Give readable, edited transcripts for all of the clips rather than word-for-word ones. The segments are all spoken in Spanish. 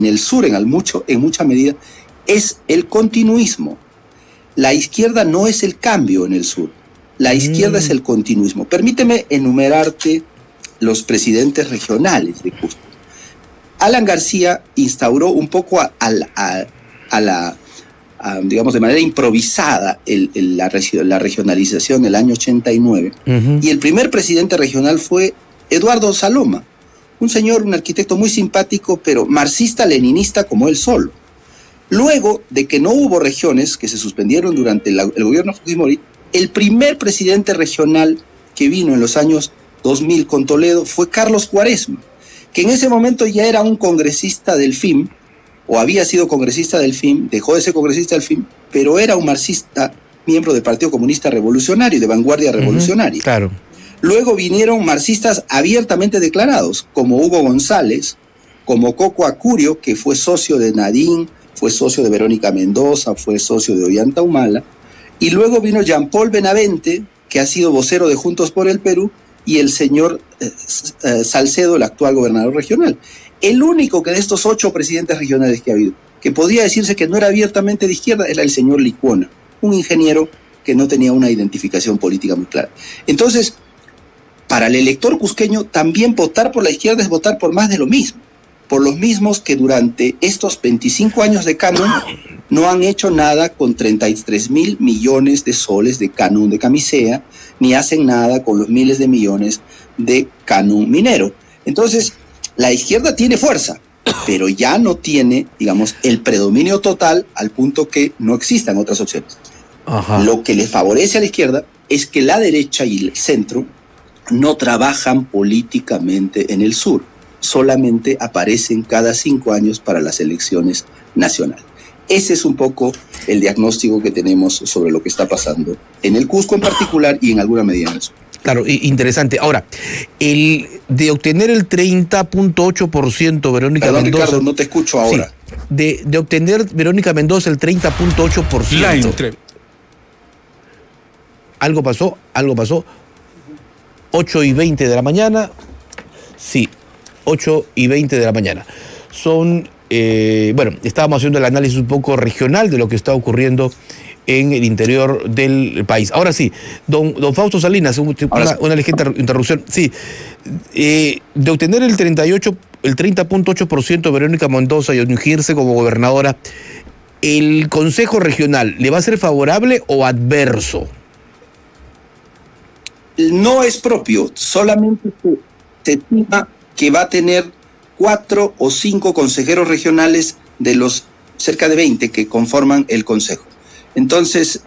el sur en mucha medida es el continuismo. La izquierda no es el cambio en el sur, la izquierda es el continuismo. Permíteme enumerarte los presidentes regionales de Cusco. Alan García instauró un poco digamos de manera improvisada la regionalización el año 89, y el primer presidente regional fue Eduardo Saloma, un arquitecto muy simpático, pero marxista-leninista como él solo. Luego de que no hubo regiones, que se suspendieron durante el gobierno Fujimori, el primer presidente regional que vino en los años 2000 con Toledo fue Carlos Cuaresma, que en ese momento ya era un congresista del FIM, o había sido congresista del FIM, dejó de ser congresista del FIM, pero era un marxista, miembro del Partido Comunista Revolucionario, de vanguardia revolucionaria. Claro. Luego vinieron marxistas abiertamente declarados, como Hugo González, como Coco Acurio, que fue socio de Nadine, fue socio de Verónica Mendoza, fue socio de Ollanta Humala, y luego vino Jean-Paul Benavente, que ha sido vocero de Juntos por el Perú, y el señor Salcedo, el actual gobernador regional. El único que de estos 8 presidentes regionales que ha habido, que podría decirse que no era abiertamente de izquierda, era el señor Licuona, un ingeniero que no tenía una identificación política muy clara. Entonces, para el elector cusqueño, también votar por la izquierda es votar por más de lo mismo, por los mismos que durante estos 25 años de canon no han hecho nada con 33.000 millones de soles de canon de camisea, ni hacen nada con los miles de millones de canon minero. Entonces, la izquierda tiene fuerza, pero ya no tiene, digamos, el predominio total al punto que no existan otras opciones. Lo que le favorece a la izquierda es que la derecha y el centro no trabajan políticamente en el sur, solamente aparecen cada 5 años para las elecciones nacionales. Ese es un poco el diagnóstico que tenemos sobre lo que está pasando en el Cusco en particular y en alguna medida en el sur. Claro, interesante. Ahora, de obtener el 30.8%, Verónica Perdón, Mendoza... Ricardo, no te escucho ahora. Sí, de obtener, Verónica Mendoza, el 30.8%. Algo pasó. 8:20 de la mañana. Sí, 8:20 de la mañana. Son, estábamos haciendo el análisis un poco regional de lo que está ocurriendo en el interior del país. Ahora sí, don Fausto Salinas, una ligera interrupción. Sí, de obtener el 30.8% Verónica Mendoza y ungirse como gobernadora, ¿el Consejo Regional le va a ser favorable o adverso? No es propio, solamente se estima que va a tener 4 o 5 consejeros regionales de los cerca de 20 que conforman el Consejo. Entonces,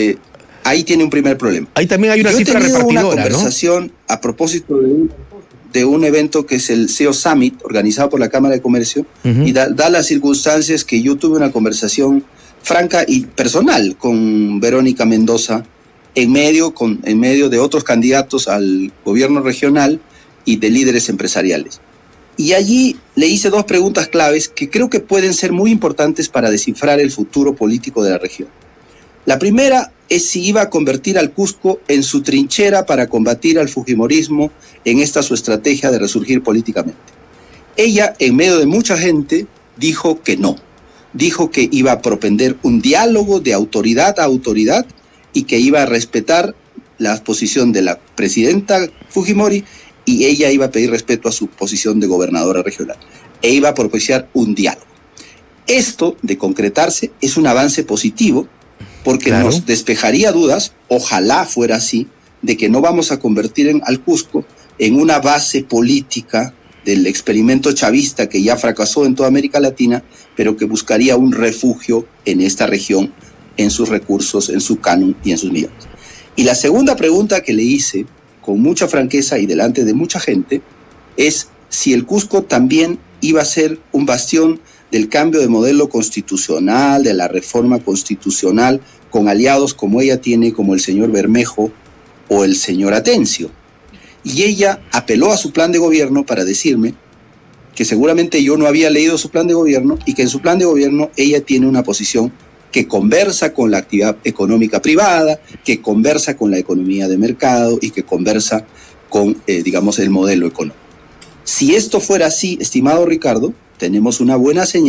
ahí tiene un primer problema. Ahí también hay una cifra repartidora, una conversación, ¿no?, a propósito de un evento que es el CEO Summit, organizado por la Cámara de Comercio, y da las circunstancias que yo tuve una conversación franca y personal con Verónica Mendoza, en medio de otros candidatos al gobierno regional y de líderes empresariales. Y allí le hice 2 preguntas claves que creo que pueden ser muy importantes para descifrar el futuro político de la región. La primera es si iba a convertir al Cusco en su trinchera para combatir al fujimorismo en esta su estrategia de resurgir políticamente. Ella, en medio de mucha gente, dijo que no. Dijo que iba a propender un diálogo de autoridad a autoridad y que iba a respetar la posición de la presidenta Fujimori, y ella iba a pedir respeto a su posición de gobernadora regional e iba a propiciar un diálogo. Esto, de concretarse, es un avance positivo porque nos despejaría dudas, ojalá fuera así, de que no vamos a convertir al Cusco en una base política del experimento chavista que ya fracasó en toda América Latina, pero que buscaría un refugio en esta región, en sus recursos, en su canon y en sus millones. Y la segunda pregunta que le hice, con mucha franqueza y delante de mucha gente, es si el Cusco también iba a ser un bastión del cambio de modelo constitucional, de la reforma constitucional, con aliados como ella tiene, como el señor Bermejo o el señor Atencio. Y ella apeló a su plan de gobierno para decirme que seguramente yo no había leído su plan de gobierno y que en su plan de gobierno ella tiene una posición que conversa con la actividad económica privada, que conversa con la economía de mercado y que conversa con, digamos, el modelo económico. Si esto fuera así, estimado Ricardo, tenemos una buena señal